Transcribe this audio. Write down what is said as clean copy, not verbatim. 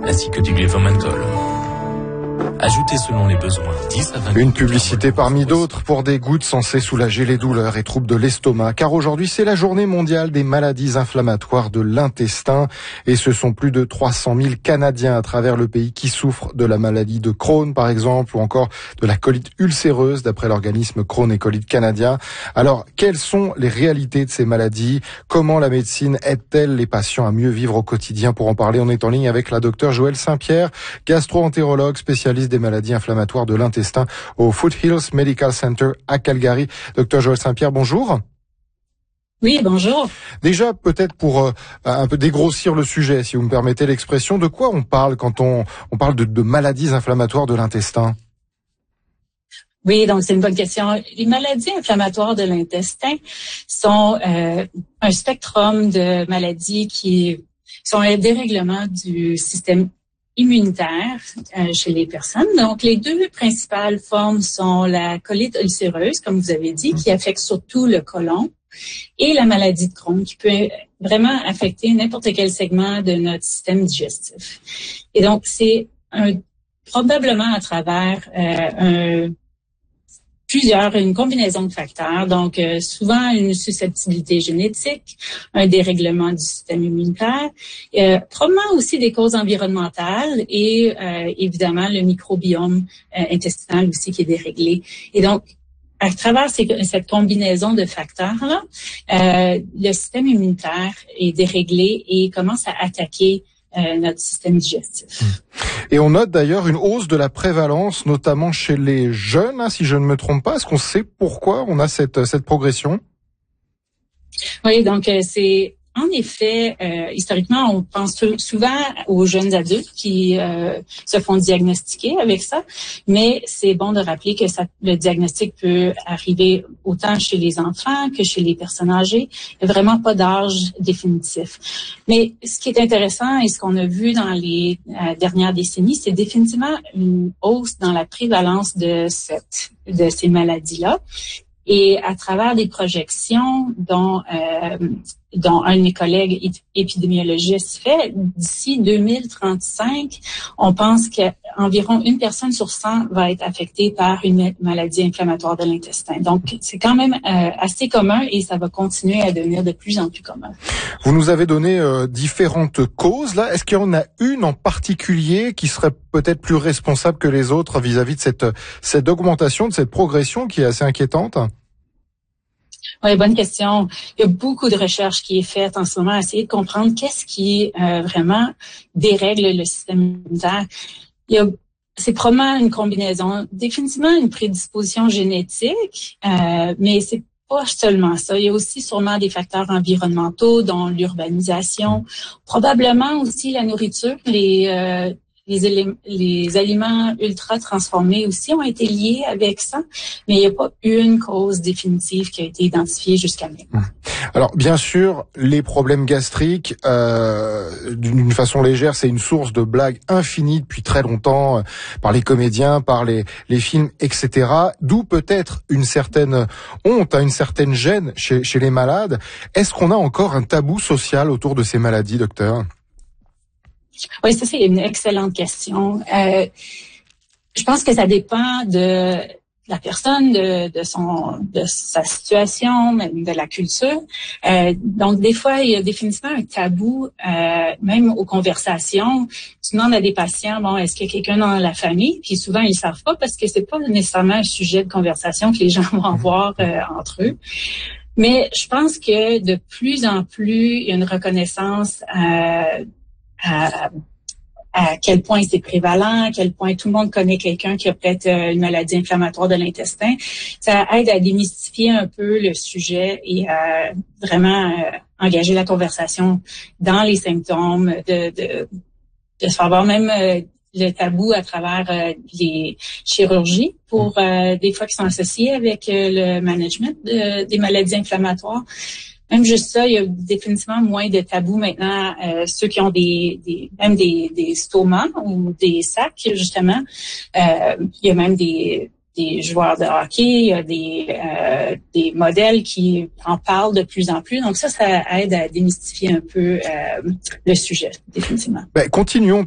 ainsi que du Gluvomentol. Ajoutez selon les besoins 10 à 20 Une publicité parmi d'autres pour des gouttes censées soulager les douleurs et troubles de l'estomac. Car aujourd'hui, c'est la journée mondiale des maladies inflammatoires de l'intestin. Et ce sont plus de 300 000 Canadiens à travers le pays qui souffrent de la maladie de Crohn, par exemple, ou encore de la colite ulcéreuse, d'après l'organisme Crohn et Colite canadien. Alors, quelles sont les réalités de ces maladies? Comment la médecine aide-t-elle les patients à mieux vivre au quotidien? Pour en parler, on est en ligne avec la docteure Joëlle Saint-Pierre, gastro-entérologue, spécialiste des maladies inflammatoires de l'intestin au Foothills Medical Center à Calgary. Docteur Joëlle Saint-Pierre, bonjour. Oui, bonjour. Déjà, peut-être pour un peu dégrossir le sujet, si vous me permettez l'expression, de quoi on parle quand on parle de maladies inflammatoires de l'intestin? Oui, donc c'est une bonne question. Les maladies inflammatoires de l'intestin sont un spectrum de maladies qui sont un dérèglement du système immunitaire chez les personnes. Donc, les deux principales formes sont la colite ulcéreuse, comme vous avez dit, qui affecte surtout le côlon, et la maladie de Crohn, qui peut vraiment affecter n'importe quel segment de notre système digestif. Et donc, c'est probablement à travers une combinaison de facteurs, donc souvent une susceptibilité génétique, un dérèglement du système immunitaire, probablement aussi des causes environnementales et évidemment le microbiome intestinal aussi qui est déréglé. Et donc, à travers cette combinaison de facteurs-là, le système immunitaire est déréglé et commence à attaquer notre système digestif. Et on note d'ailleurs une hausse de la prévalence, notamment chez les jeunes, si je ne me trompe pas. Est-ce qu'on sait pourquoi on a cette progression? Oui, donc c'est en effet, historiquement, on pense souvent aux jeunes adultes qui se font diagnostiquer avec ça, mais c'est bon de rappeler que le diagnostic peut arriver autant chez les enfants que chez les personnes âgées. Il n'y a vraiment pas d'âge définitif. Mais ce qui est intéressant et ce qu'on a vu dans les dernières décennies, c'est définitivement une hausse dans la prévalence de ces maladies-là. Et à travers des projections dont un de mes collègues épidémiologistes fait, d'ici 2035, on pense qu'environ une personne sur 100 va être affectée par une maladie inflammatoire de l'intestin. Donc, c'est quand même assez commun et ça va continuer à devenir de plus en plus commun. Vous nous avez donné différentes causes. Là, est-ce qu'il y en a une en particulier qui serait peut-être plus responsable que les autres vis-à-vis de cette augmentation, de cette progression qui est assez inquiétante? Oui, bonne question. Il y a beaucoup de recherches qui est faite en ce moment à essayer de comprendre qu'est-ce qui vraiment dérègle le système immunitaire. C'est probablement une combinaison, définitivement une prédisposition génétique, mais c'est pas seulement ça. Il y a aussi sûrement des facteurs environnementaux, dont l'urbanisation, probablement aussi la nourriture, les aliments ultra transformés aussi ont été liés avec ça, mais il n'y a pas une cause définitive qui a été identifiée jusqu'à maintenant. Alors, bien sûr, les problèmes gastriques, d'une façon légère, c'est une source de blagues infinies depuis très longtemps par les comédiens, par les films, etc. D'où peut-être une certaine honte, une certaine gêne chez les malades. Est-ce qu'on a encore un tabou social autour de ces maladies, docteur? Oui, ça c'est une excellente question. Je pense que ça dépend de la personne, de sa situation, même de la culture. Donc des fois, il y a définitivement un tabou, même aux conversations. Tu demandes à des patients, bon, est-ce qu'il y a quelqu'un dans la famille? Puis souvent ils savent pas parce que c'est pas nécessairement un sujet de conversation que les gens vont avoir entre eux. Mais je pense que de plus en plus, il y a une reconnaissance à quel point c'est prévalent, à quel point tout le monde connaît quelqu'un qui a peut-être une maladie inflammatoire de l'intestin. Ça aide à démystifier un peu le sujet et à vraiment engager la conversation dans les symptômes, de se faire voir même le tabou à travers les chirurgies pour des fois qui sont associées avec le management des maladies inflammatoires. Même juste ça, il y a définitivement moins de tabous maintenant. Ceux qui ont même des stomas ou des sacs, justement. Il y a même des joueurs de hockey, il y a des modèles qui en parlent de plus en plus. Donc ça aide à démystifier un peu le sujet, définitivement. Continuons